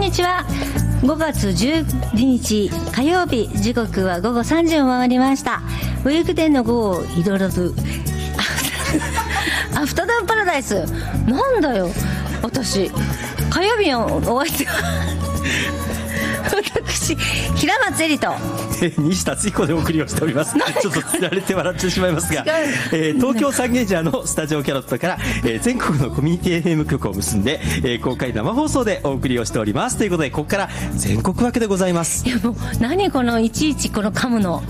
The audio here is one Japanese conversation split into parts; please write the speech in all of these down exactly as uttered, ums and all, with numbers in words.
にちは。ごがつじゅうににち火曜日、時刻はごごさんじを回りました。ウィークデーの午後を彩るアフタヌーンパラダイス。なんだよ私、火曜日のお相手は私平松絵里と西達彦でお送りをしております。ちょっとつられて笑ってしまいますが、えー、東京サンゲージャーのスタジオキャロットから、えー、全国のコミュニティ エフエム 局を結んで、えー、公開生放送でお送りをしておりますということで、ここから全国分けでございます。 いやもう何このいちいちこの噛むの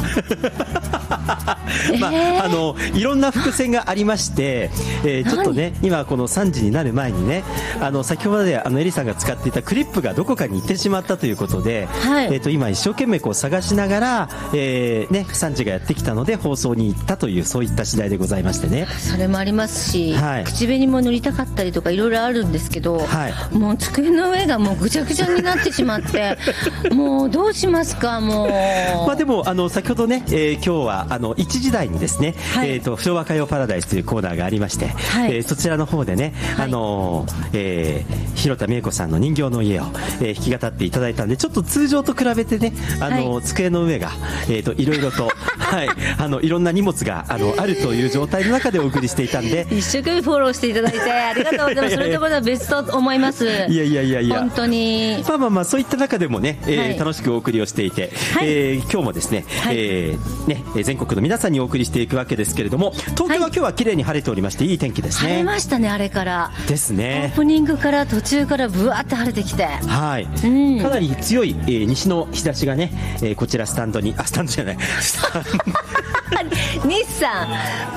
まあ、あのいろんな伏線がありまして、えー、ちょっとね今このさんじになる前にね、あの先ほどまであのエリさんが使っていたクリップがどこかに行ってしまったということで、はい、えー、と今一生懸命こう探しながら、えーね、さんじがやってきたので放送に行ったという、そういった次第でございましてね。 それもありますし、はい、口紅も塗りたかったりとかいろいろあるんですけど、はい、もう机の上がもうぐちゃぐちゃになってしまってもうどうしますかもう。 まあ、でもあの先ほどね、えー、今日はあのいちじ台にですね、はい、えー、と昭和歌謡パラダイスというコーナーがありまして、はい、えー、そちらの方でね、はい、あのーえー、広田美恵子さんの人形の家を、えー、弾き語っていただいたんで、ちょっと通常と比べてね、あのーはい、机の上が、えー、といろいろとはい、あのいろんな荷物があのあるという状態の中でお送りしていたんで、 一生懸命フォローしていただいてありがとうございます。それところは別と思います。いやいやいやいや、 本当にまあまあまあ、そういった中でもね、えーはい、 楽しくお送りをしていて、はい、えー、今日もですね、はい、えー、ね全国の皆さんにお送りしていくわけですけれども、東京は今日は綺麗に晴れておりまして、いい天気ですね。 晴れましたね、あれからですね。 オープニングから途中からぶわって晴れてきて、 はい、うん、かなり強い、えー、西の日差しがね、えー、こちらスタンドに、あスタンドじゃない日産